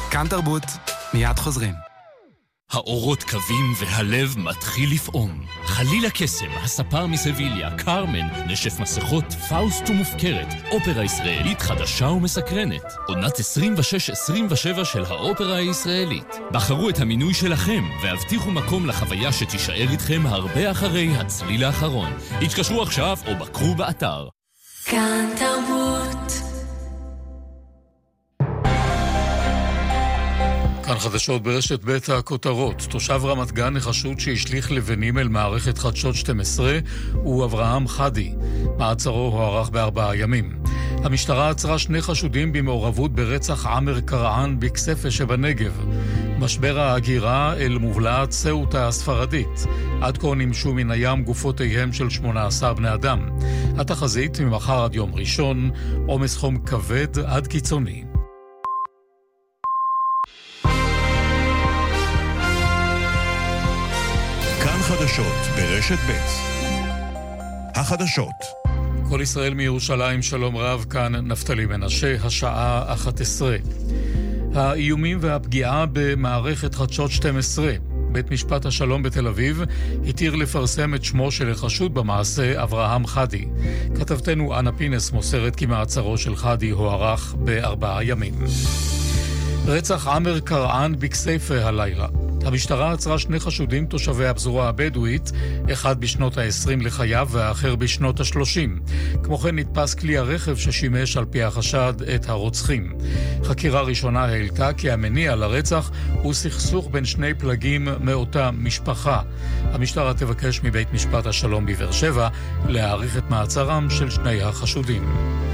כאן תרבות, מיד חוזרים. האורות קווים והלב מתחיל לפעום. חלילה קסם, הספר מסביליה, קרמן, נשף מסכות, פאוסט ומופקרת. אופרה ישראלית חדשה ומסקרנת. עונת 26-27 של האופרה הישראלית. בחרו את המינוי שלכם והבטיחו מקום לחוויה שתישאר איתכם הרבה אחרי הצליל האחרון. התקשרו עכשיו או בקרו באתר. כאן תרבות. כאן חדשות ברשת בית הכותרות. תושב רמת גן החשוד שהשליך לבנים אל מערכת חדשות 12 הוא אברהם חדי. מעצרו הוארך ב4 ימים. המשטרה עצרה 2 חשודים במעורבות ברצח עמר קרען בכספה שבנגב. משבר ההגירה אל מובלעת סאוטה הספרדית. עד כה נמשו מן הים גופותיהם של 18 בני אדם. התחזית ממחר עד יום ראשון, עומס חום כבד עד קיצוני. כאן חדשות ברשת ב'. החדשות. כל ישראל מירושלים, שלום רב, כאן נפתלי מנשה, השעה 11. האיומים והפגיעה במערכת חדשות 12. בית משפט השלום בתל אביב התיר לפרסם את שמו של החשוד במעשה אברהם חדי. כתבתנו אנה פינס מוסרת כי מעצרו של חדי הוארך ב4 ימים. רצח עמר קרען בכסייפה הלילה. המשטרה עצרה 2 חשודים תושבי הפזורה הבדואית, אחד בשנות ה-20 לחייו והאחר בשנות ה-30. כמו כן נתפס כלי הרכב ששימש על פי החשד את הרוצחים. חקירה ראשונה העלתה כי המניע לרצח הוא סכסוך בין 2 פלגים מאותה משפחה. המשטרה תבקש מבית משפט השלום בבאר שבע להאריך את מעצרם של 2 החשודים.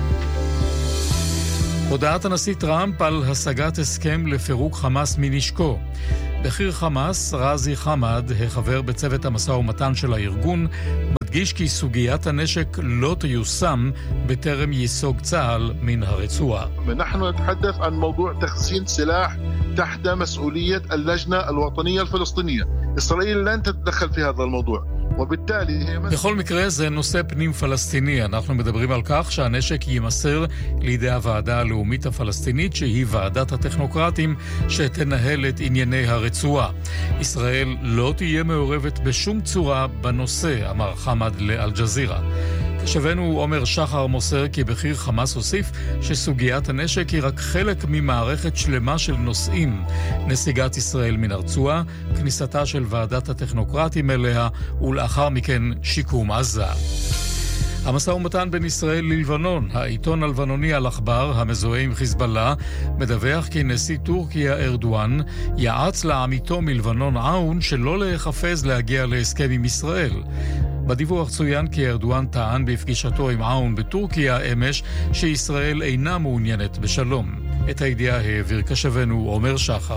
הודעת הנשיא טראמפ על השגת הסכם לפירוק חמאס מנשקו. בכיר חמאס, רזי חמד, החבר בצוות המשא ומתן של הארגון, מדגיש כי סוגיית הנשק לא תיושם בטרם ייסוג צה"ל מן הרצועה. אנחנו נתחדף על מוضوع تخزين سلاح تحت مسؤولية اللجنة الوطنية الفلسطينية. إسرائيل لن تتدخل في هذا الموضوع. בכל מקרה זה נושא פנים פלסטיני. אנחנו מדברים על כך שהנשק יימסר לידי הוועדה הלאומית הפלסטינית, שהיא ועדת הטכנוקרטים שתנהל את ענייני הרצועה. ישראל לא תהיה מעורבת בשום צורה בנושא, אמר חמד לאל-ג'זירה. כשבנו עומר שחר מוסר כי בכיר חמאס הוסיף שסוגיית הנשק היא רק חלק ממערכת שלמה של נושאים. נסיגת ישראל מן הרצועה, כניסתה של ועדת הטכנוקרטים אליה ולאחר מכן שיקום עזה. המשא ומתן בין ישראל ללבנון. העיתון הלבנוני אל-אחבר, המזוהה עם חיזבאללה, מדווח כי נשיא טורקיה ארדואן יעץ לעמיתו מלבנון עאון שלא להיחפז להגיע להסכם עם ישראל. בדיווח צוין כי ארדואן טען בפגישתו עם עאון בטורקיה אמש שישראל אינה מעוניינת בשלום. את הידיעה העביר כשבנו עומר שחר.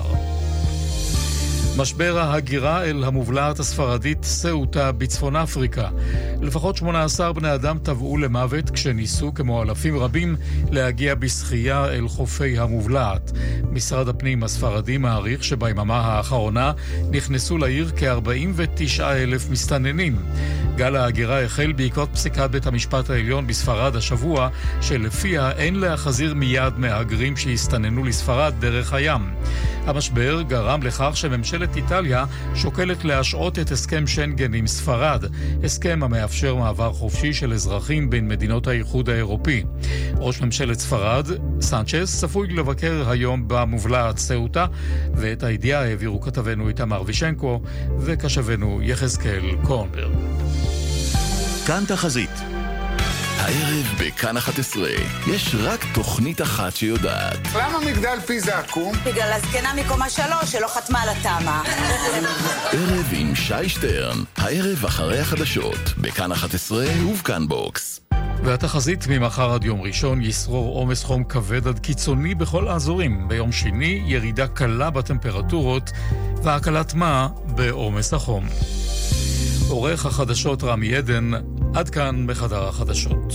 משבר ההגירה אל המובלעת הספרדית סאוטה בצפון אפריקה. לפחות 18 בני אדם טבעו למוות כשניסו, כמו אלפים רבים, להגיע בשחייה אל חופי המובלעת. משרד הפנים הספרדי מעריך שביממה האחרונה נכנסו לעיר כ-49,000 מסתננים. גל ההגירה החל בעקבות פסיקת בית המשפט העליון בספרד השבוע, שלפיה אין להחזיר מיד מהגרים שהסתננו לספרד דרך הים. המשבר גרם לכך שממשלת איטליה שוקלת להשעות את הסכם שנגן עם ספרד, הסכם המאפשר מעבר חופשי של אזרחים בין מדינות האיחוד האירופי. ראש ממשלת ספרד, סנצ'ס, צפוי לבקר היום במובלעת סאוטה, ואת הידיעה העבירו כתבנו איתמר וישנקו וכשבנו יחזקאל קורנברג. כאן תחזית. הערב בכאן 11 יש רק תוכנית אחת שיודעת. למה מגדל פיזה עקום? בגלל הזקנה מקומה 3 שלא חתמה על התאמה. ערב עם שי שטרן, הערב אחרי החדשות, בכאן 11 ובכאן בוקס. והתחזית ממחר עד יום ראשון ישרור עומס חום כבד עד קיצוני בכל האזורים. ביום שני ירידה קלה בטמפרטורות והקלת מה בעומס החום. עורך החדשות רמי עדן, עד כאן בחדר החדשות.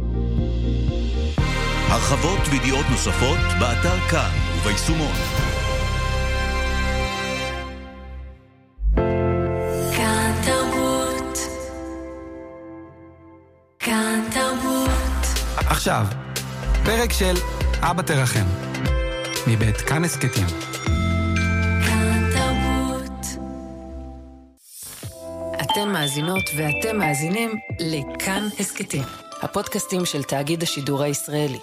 הרחבות וידיעות נוספות באתר כאן וביישומון. כאן תרבות. כאן תרבות. עכשיו, פרק של אבא תרחם. מבית כאן הסכתים. כאן תרבות. אתן מאזינות ואתם מאזינים לכאן הסכתים, הפודקאסטים של תאגיד השידור הישראלי.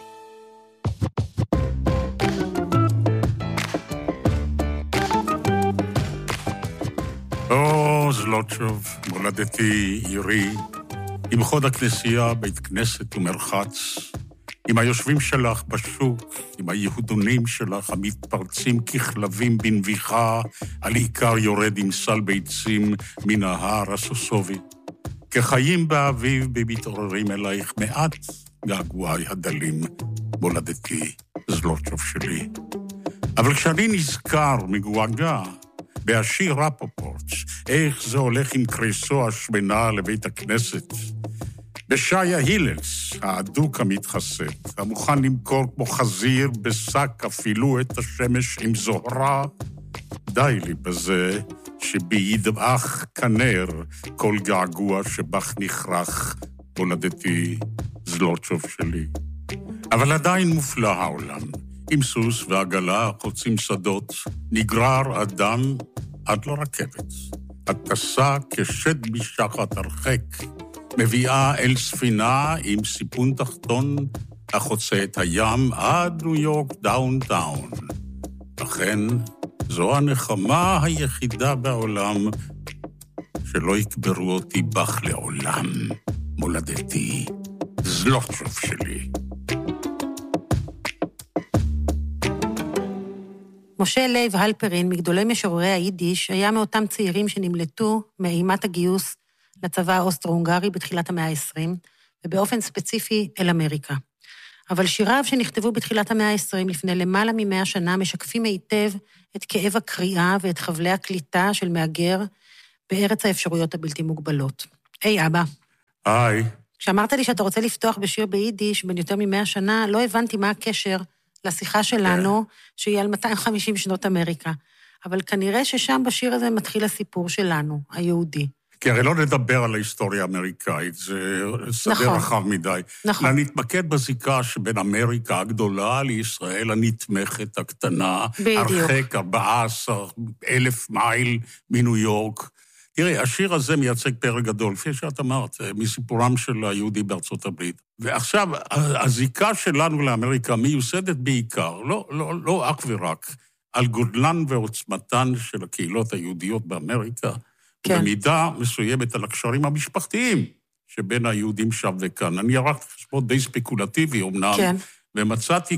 זלוטשוב, מולדתי, עירי, עם חוד הכנסייה, בית כנסת ומרחץ, עם היושבים שלך בשוק, עם היהודונים שלך המתפרצים ככלבים בנביחה, על עיקר יורד עם סל ביצים מן ההר הסוסובי. כחיים באביב במתעוררים אלייך מעט געגועי הדלים, מולדתי, זלוטשוב שלי. אבל כשאני נזכר מגועגע, בהשיר רפופורט, איך זה הולך עם קריסו השמנה לבית הכנסת. בשיה היללס, האדוק המתחסד, המוכן למכור כמו חזיר בשק אפילו את השמש עם זוהרה. די לי בזה שבידעך כנר כל געגוע שבך נכרח, מולדתי, זלוטשוב שלי. אבל עדיין מופלא העולם. עם סוס ועגלה חוצים שדות, נגרר אדם עד לרכבת. הטסה כשד משחת הרחק, מביאה אל ספינה עם סיפון תחתון, החוצה את הים עד ניו יורק דאונטאון. לכן, זו הנחמה היחידה בעולם, שלא יקברו אותי בך לעולם, מולדתי, זלוטשוב שלי. משה לייב הלפרין, מגדולי משוררי היידיש, היה מאותם צעירים שנמלטו מאימת הגיוס לצבא האוסטרו-הונגרי בתחילת המאה ה-20, ובאופן ספציפי אל אמריקה. אבל שיריו שנכתבו בתחילת המאה ה-20 לפני למעלה מ100 שנה משקפים היטב את כאב הקריאה ואת חבלי הקליטה של מהגר בארץ האפשרויות הבלתי מוגבלות. היי, אבא. היי. כשאמרת לי שאתה רוצה לפתוח בשיר ביידיש בין יותר מ100 שנה, לא הבנתי מה הקשר לשיחה שלנו, שהיא על 250 שנות אמריקה. אבל כנראה ששם בשיר הזה מתחיל הסיפור שלנו, היהודי. כי הרי לא נדבר על ההיסטוריה האמריקאית, זה סדר רחב מדי. נכון. נתמקד בזיקה שבין אמריקה הגדולה לישראל הנתמכת הקטנה, הרחק 14,000 מייל מניו יורק. תראי, השיר הזה מייצג פרק גדול, כפי שאת אמרת, מסיפורם של היהודי בארצות הברית. ועכשיו, הזיקה שלנו לאמריקה מיוסדת בעיקר, לא אך ורק, על גודלן ועוצמתן של הקהילות היהודיות באמריקה, כן. ובמידה מסוימת על הקשרים המשפחתיים שבין היהודים שם וכאן. אני ערכתי חשבון די ספקולטיבי אומנם, כן. ומצאתי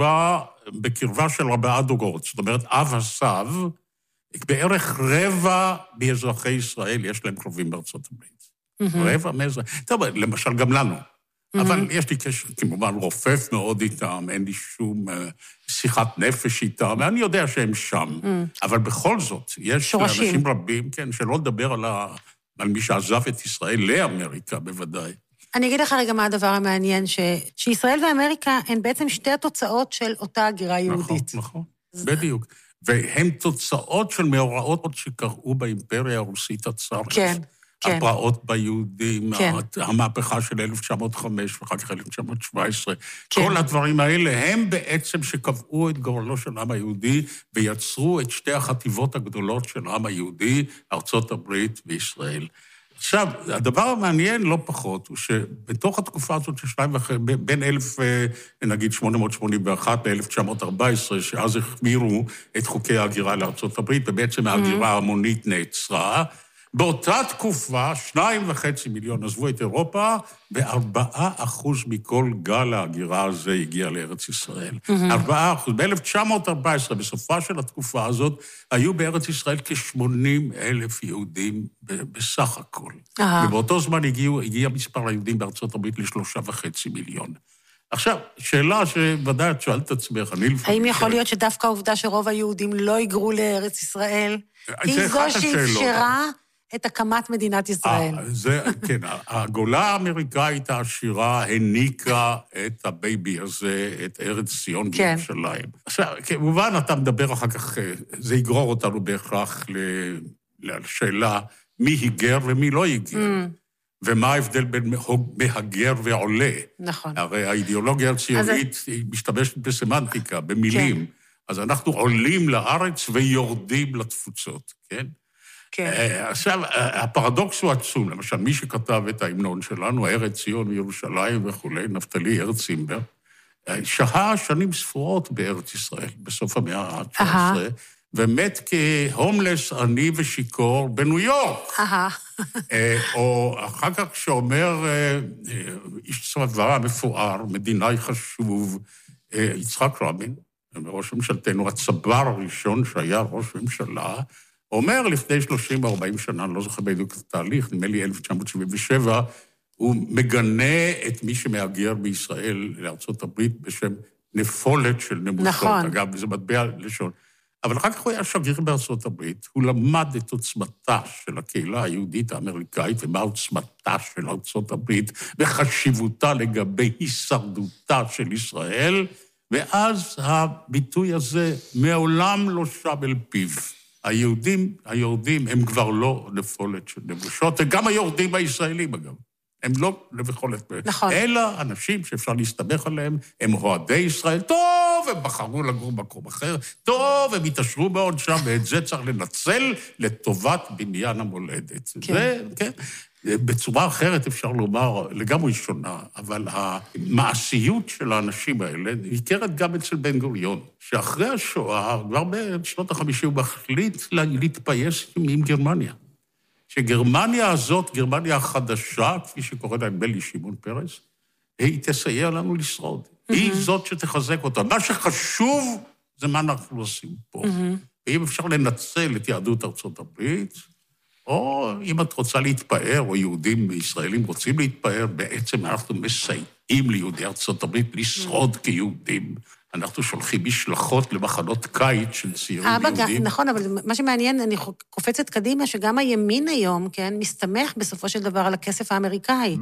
בקרבה של 4 דורות, זאת אומרת, אב הסב, בערך רבע מאזרחי ישראל יש להם קרובים בארצות הברית. רבע מאזרחי... טוב, למשל גם לנו. אבל יש לי קשר, כמובן, רופף מאוד איתם, אין לי שום שיחת נפש איתם, ואני יודע שהם שם. אבל בכל זאת, יש אנשים רבים, כן, שלא לדבר על מי שעזב את ישראל לאמריקה, בוודאי. אני אגיד לך רגע מה הדבר המעניין, שישראל ואמריקה הן בעצם שתי התוצאות של אותה הגירה יהודית. נכון, בדיוק. והן תוצאות של מאורעות שקראו באימפריה הרוסית הצארית. כן. הפרעות ביהודים, המהפכה של 1905 ואחר כך 1917, כל הדברים האלה הם בעצם שקבעו את גורלו של העם היהודי ויצרו את שתי החטיבות הגדולות של העם היהודי, ארצות הברית וישראל. עכשיו, הדבר המעניין לא פחות הוא שבתוך התקופה הזאת של בין 1881 ל-1914, שאז החמירו את חוקי ההגירה לארצות הברית, ובעצם ההגירה ההמונית נעצרה, באותה תקופה, 2.5 מיליון עזבו את אירופה, ו4% מכל גל ההגירה הזה הגיע לארץ ישראל. 4%. ב-1914, בסופה של התקופה הזאת, היו בארץ ישראל כ-80,000 יהודים בסך הכל. ובאותו זמן הגיע מספר היהודים בארצות הברית ל3.5 מיליון. עכשיו, שאלה שוודאי את שואלת את עצמך, האם יכול להיות שדווקא העובדה שרוב היהודים לא היגרו לארץ ישראל, היא זו שאפשרה את הקמת מדינת ישראל? כן, הגולה האמריקאית העשירה הניקה את הבייבי הזה, את ארץ ציון בירושלים. עכשיו, כמובן, אתה מדבר אחר כך, זה יגרור אותנו בהכרח לשאלה מי היגר ומי לא היגר. ומה ההבדל בין מהגר ועולה. נכון. הרי האידיאולוגיה הציונית משתמשת בסמנטיקה, במילים. אז אנחנו עולים לארץ ויורדים לתפוצות, כן? כן. עכשיו, הפרדוקס הוא עצום. למשל, מי שכתב את ההמנון שלנו, ארץ ציון וירושלים וכולי, נפתלי הרץ צימבר, שהה שנים ספורות בארץ ישראל, בסוף המאה ה-19, ומת כהומלס עני ושיקור בניו יורק. או אחר כך שאומר, איש צבא המפואר, מדינאי חשוב, יצחק רבין, ראש ממשלתנו, הצבר הראשון שהיה ראש ממשלה, אומר לפני 30-40 שנה, אני לא זוכר בדיוק את התהליך, נדמה לי 1977, הוא מגנה את מי שמהגר בישראל לארצות הברית בשם נפולת של נמושות. נכון. אגב, זה מטבע לשון. אבל אחר כך הוא היה שגריר בארצות הברית, הוא למד את עוצמתה של הקהילה היהודית האמריקאית, ומה עוצמתה של ארצות הברית, וחשיבותה לגבי הישרדותה של ישראל, ואז הביטוי הזה מעולם לא שב אל פיו. היורדים הם כבר לא נפולת של נמושות, וגם היורדים הישראלים, אגב. הם לא נבחולת. נכון. אלא אנשים שאפשר להסתמך עליהם, הם אוהדי ישראל, טוב, הם בחרו לגור במקום אחר, טוב, הם התעשרו מאוד שם, ואת זה צריך לנצל לטובת בניין המולדת. כן. זה, כן. בצורה אחרת אפשר לומר, לגמרי שונה, אבל המעשיות של האנשים האלה ניכרת גם אצל בן גוריון, שאחרי השואה, כבר בשנות ה-50, הוא מחליט להתפייס עם גרמניה. שגרמניה הזאת, גרמניה החדשה, כפי שקורא לה בלי שמעון פרס, היא תסייע לנו לשרוד. היא זאת שתחזק אותה. מה שחשוב זה מה אנחנו עושים פה. ואם אפשר לנצל את יהדות ארצות הברית, או אם את רוצה להתפאר, או יהודים וישראלים רוצים להתפאר, בעצם אנחנו מסייעים ליהודי ארצות הברית לשרוד כיהודים. אנחנו שולחים משלחות למחנות קיץ של צעירים יהודים. נכון, אבל מה שמעניין, אני קופצת קדימה, שגם הימין היום, כן, מסתמך בסופו של דבר על הכסף האמריקאי.